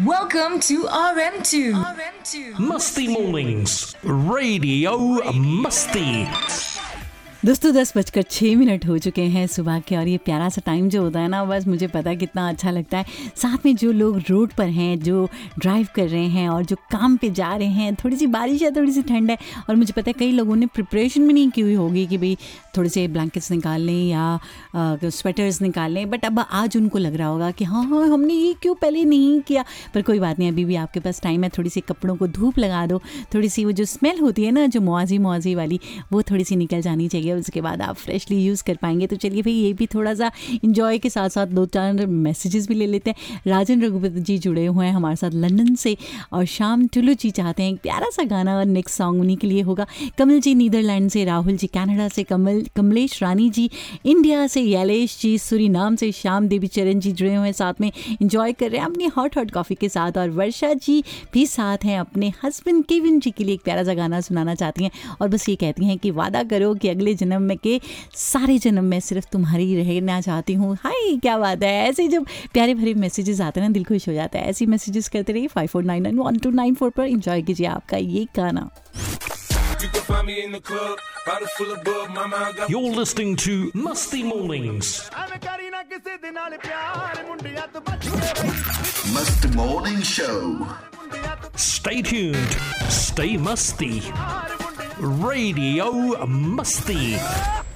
Welcome to RM2. मस्ती mornings radio मस्ती। दोस्तों 10:06 हो चुके हैं सुबह के, और ये प्यारा सा टाइम जो होता है ना, बस मुझे पता है कितना अच्छा लगता है। साथ में जो लोग रोड पर हैं, जो ड्राइव कर रहे हैं और जो काम पे जा रहे हैं, थोड़ी सी बारिश है, थोड़ी सी ठंड है, और मुझे पता है कई लोगों ने प्रिपरेशन भी नहीं की हुई होगी कि भाई थोड़े से ब्लैंकेट्स निकाल लें या स्वेटर्स निकाल लें, बट अब आज उनको लग रहा होगा कि हाँ हमने ये क्यों पहले नहीं किया। पर कोई बात नहीं, अभी भी आपके पास टाइम है। थोड़ी सी कपड़ों को धूप लगा दो, थोड़ी सी वो जो स्मेल होती है ना, जो मुआजी वाली, वो थोड़ी सी निकल जानी चाहिए। उसके बाद आप फ्रेशली यूज़ कर पाएंगे। तो चलिए भाई, ये भी थोड़ा सा इंजॉय के साथ साथ 2-4 मैसेजेस भी ले लेते हैं। राजन रघुपति जी जुड़े हुए हैं हमारे साथ लंदन से, और शाम टुलू जी चाहते हैं एक प्यारा सा गाना, और नेक्स्ट सॉन्ग उन्हीं के लिए होगा। कमल जी नीदरलैंड से, राहुल जी कनाडा से, कमलेश रानी जी इंडिया से, यलेश जी सूरीनाम से, श्याम देवी चरण जी जुड़े हुए हैं, साथ में इंजॉय कर रहे हैं अपनी हॉट कॉफ़ी के साथ, और वर्षा जी भी साथ हैं, अपने हस्बैंड केविन जी के लिए एक प्यारा सा गाना सुनाना चाहती हैं, और बस ये कहती हैं कि वादा करो कि अगले जन्म में के सारे जन्म में सिर्फ तुम्हारी रहना चाहती हूँ। हाय, क्या बात है। ऐसे जब प्यारे भरे मैसेजेस आते हैं ना, दिल खुश हो जाता है। ऐसे मैसेजेस करते रहिए 54991294 पर। इंजॉय कीजिए आपका ये गाना। You're listening to Musty Mornings. Must Morning Show. Stay tuned. Stay musty. Radio Musty.